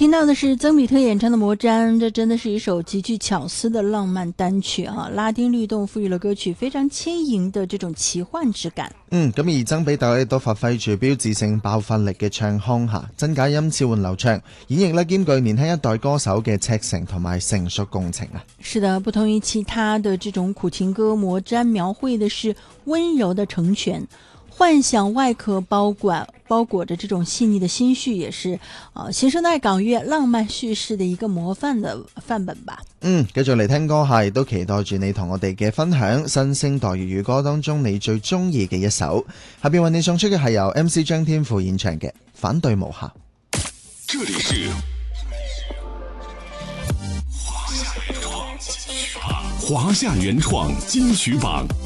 听到的是曾比特演唱的《魔毡》，这真的是一首极具巧思的浪漫單曲啊！拉丁律動賦予了歌曲非常輕盈的這種奇幻之感。 咁而曾比特都發揮住標誌性爆發力嘅唱腔下，真假音切換流暢，演繹兼具年輕一代歌手嘅赤誠同埋成熟共情啊！ 是的，不同於其他的這種苦情歌，《魔氈》描繪的是溫柔的成全。幻想外殼包裹着這種細膩的心緒，也是新生代港樂浪漫敘事的一個模範的範本吧。 繼續嚟聽歌下，亦都期待住你同我哋嘅分享新星代粵語歌當中你最中意嘅一首。下邊為你送出嘅係由 MC 張天賦演唱嘅《反對無瑕》。 這裡是華夏原創金曲榜